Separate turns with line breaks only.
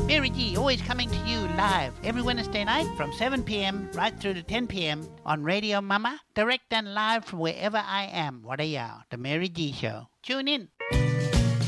Mary G, always coming to you live every Wednesday night from 7 p.m. right through to 10 p.m. on Radio Mama, direct and live from wherever I am. What are you? The Mary G Show. Tune in.